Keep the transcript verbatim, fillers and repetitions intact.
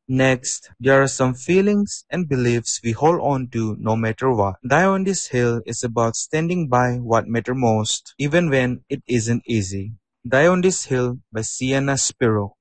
Next, there are some feelings and beliefs we hold on to no matter what. Die on this hill is about standing by what matters most, even when it isn't easy. Die on this hill by Sienna Spiro.